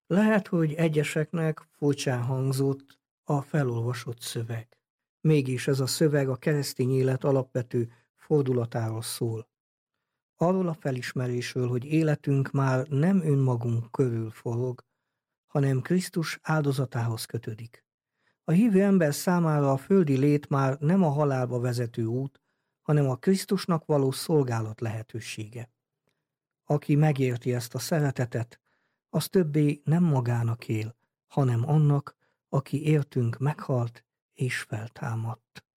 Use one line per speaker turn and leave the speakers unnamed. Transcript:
Lehet, hogy egyeseknek furcsán hangzott a felolvasott szöveg. Mégis ez a szöveg a keresztény élet alapvető fordulatáról szól. Arról a felismerésről, hogy életünk már nem önmagunk körül forog, hanem Krisztus áldozatához kötődik. A hívő ember számára a földi lét már nem a halálba vezető út, hanem a Krisztusnak való szolgálat lehetősége. Aki megérti ezt a szeretetet, az többé nem magának él, hanem annak, aki értünk meghalt és feltámadt.